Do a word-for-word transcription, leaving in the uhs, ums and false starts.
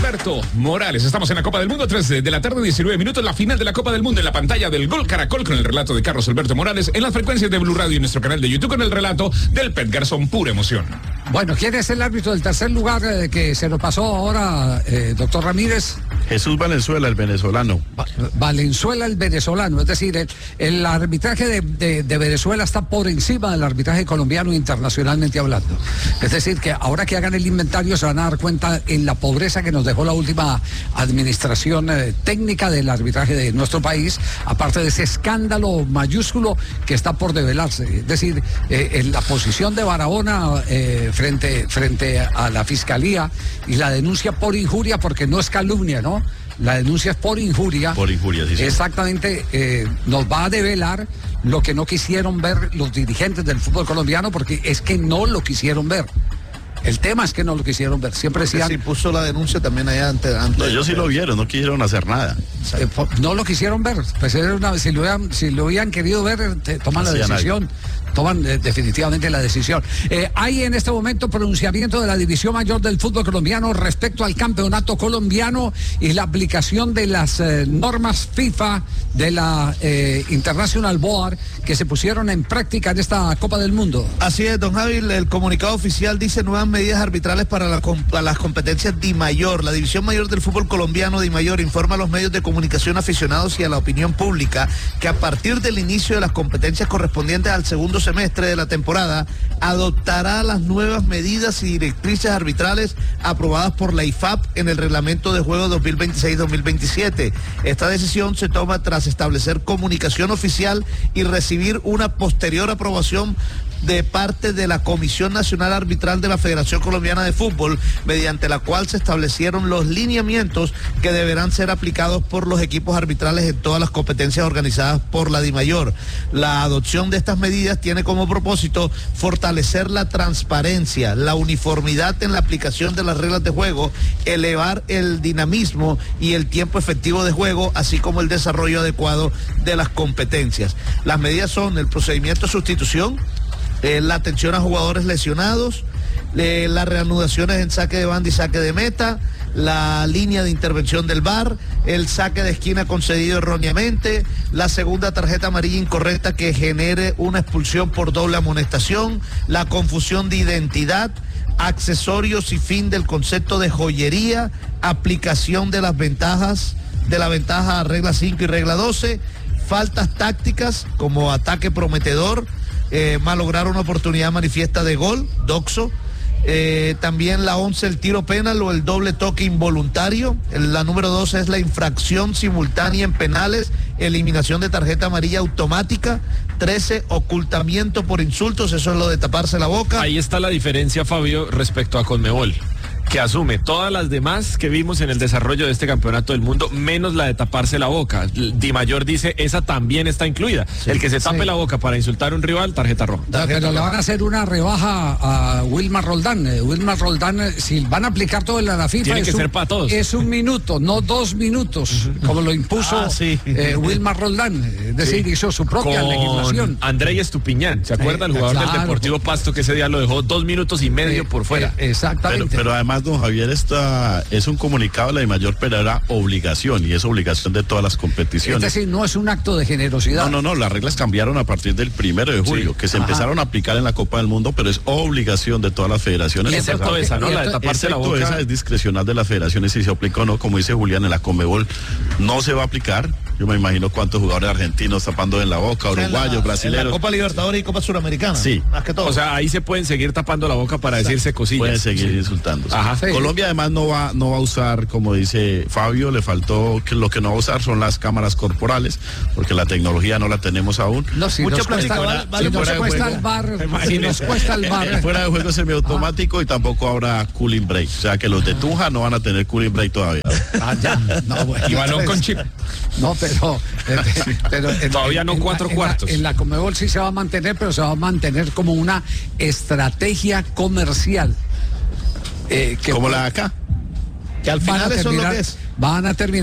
Alberto Morales. Estamos en la Copa del Mundo, tres de la tarde, diecinueve minutos, la final de la Copa del Mundo en la pantalla del Gol Caracol con el relato de Carlos Alberto Morales en las frecuencias de Blue Radio y nuestro canal de YouTube con el relato del Pet Garzón, pura emoción. Bueno, ¿quién es el árbitro del tercer lugar eh, que se lo pasó ahora, eh, doctor Ramírez? Jesús Valenzuela, el venezolano. Va Valenzuela, el venezolano. Es decir, el, el arbitraje de, de, de Venezuela está por encima del arbitraje colombiano internacionalmente hablando. Es decir, que ahora que hagan el inventario se van a dar cuenta en la pobreza que nos dejó la última administración eh, técnica del arbitraje de nuestro país, aparte de ese escándalo mayúsculo que está por develarse. Es decir, eh, en la posición de Barahona eh, frente, frente a la Fiscalía y la denuncia por injuria, porque no es calumnia, ¿no? La denuncia es por injuria. Por injuria, sí. Exactamente, eh, nos va a develar lo que no quisieron ver los dirigentes del fútbol colombiano, porque es que no lo quisieron ver. El tema es que no lo quisieron ver. Siempre decían. Se puso la denuncia también allá ante. ante no, ellos sí lo vieron, no quisieron hacer nada. Eh, no lo quisieron ver. Pues era una, si, lo hubieran, si lo hubieran querido ver, te, toman la decisión. Toman eh, definitivamente la decisión. Eh, hay en este momento pronunciamiento de la División Mayor del Fútbol Colombiano respecto al campeonato colombiano y la aplicación de las eh, normas FIFA de la eh, International Board que se pusieron en práctica en esta Copa del Mundo. Así es, don Javi, el comunicado oficial dice nuevas medidas arbitrales para, la, para las competencias DIMAYOR. La División Mayor del Fútbol Colombiano, DIMAYOR, informa a los medios de comunicación aficionados y a la opinión pública que a partir del inicio de las competencias correspondientes al segundo semestre de la temporada, adoptará las nuevas medidas y directrices arbitrales aprobadas por la I F A B en el reglamento de juego dos mil veintiséis dos mil veintisiete. Esta decisión se toma tras establecer comunicación oficial y recibir una posterior aprobación de parte de la Comisión Nacional Arbitral de la Federación Colombiana de Fútbol, mediante la cual se establecieron los lineamientos que deberán ser aplicados por los equipos arbitrales en todas las competencias organizadas por la DIMAYOR. La adopción de estas medidas tiene como propósito fortalecer la transparencia, la uniformidad en la aplicación de las reglas de juego, elevar el dinamismo y el tiempo efectivo de juego, así como el desarrollo adecuado de las competencias. Las medidas son el procedimiento de sustitución, Eh, la atención a jugadores lesionados, eh, las reanudaciones en saque de banda y saque de meta, la línea de intervención del V A R, el saque de esquina concedido erróneamente, la segunda tarjeta amarilla incorrecta que genere una expulsión por doble amonestación, la confusión de identidad, accesorios y fin del concepto de joyería, aplicación de las ventajas, de la ventaja regla cinco y regla doce, faltas tácticas como ataque prometedor, Eh, malograr una oportunidad manifiesta de gol, doxo, eh, también la once, el tiro penal o el doble toque involuntario, la número doce es la infracción simultánea en penales, eliminación de tarjeta amarilla automática, trece, ocultamiento por insultos, eso es lo de taparse la boca. Ahí está la diferencia, Fabio, respecto a Conmebol, que asume todas las demás que vimos en el desarrollo de este campeonato del mundo, menos la de taparse la boca. DIMAYOR dice, esa también está incluida. Sí, el que se tape sí. la boca para insultar a un rival, tarjeta roja. No, pero le van a hacer una rebaja a Wilmar Roldán. Eh, Wilmar Roldán, eh, si van a aplicar todo en la FIFA, tiene que un, ser para todos. Es un minuto, no dos minutos, como lo impuso ah, sí. eh, Wilmar Roldán. Es decir, sí. hizo su propia Con legislación. André Estupiñán, ¿se acuerda? El jugador claro, del Deportivo Pasto, que ese día lo dejó dos minutos y medio eh, por fuera. Eh, exactamente. Pero, pero además, don Javier, esta es un comunicado de la DIMAYOR, pero era obligación, y es obligación de todas las competiciones. Es decir, no es un acto de generosidad. No, no, no, las reglas cambiaron a partir del primero de julio, sí. que se Ajá. empezaron a aplicar en la Copa del Mundo, pero es obligación de todas las federaciones. Y excepto esa, ¿no? La de taparse la boca. Esa es discrecional de las federaciones, si se aplica o no, como dice Julián, en la Conmebol no se va a aplicar. Yo me imagino cuántos jugadores argentinos tapando en la boca, o sea, uruguayos, la, brasileños. En la Copa Libertadores y Copa Suramericana. Sí. Más que todo. O sea, ahí se pueden seguir tapando la boca para o sea, decirse cosillas. Pueden seguir sí. insultándose. Ajá. Sí. Colombia además no va, no va a usar, como dice Fabio, le faltó que lo que no va a usar son las cámaras corporales, porque la tecnología no la tenemos aún. No, si Mucha nos cuesta, fuera, si nos cuesta el bar, si nos cuesta el bar. Fuera de juego es semiautomático ah. y tampoco habrá cooling break. O sea que los de Tunja no van a tener cooling break todavía. Ah, ya. No, bueno, y balón con chip. No, pero, pero, pero en, todavía no en, cuatro en cuartos. La, en la Conmebol sí se va a mantener, pero se va a mantener como una estrategia comercial. Eh, que como la de acá. Que al final eso es lo que es. Van a terminar.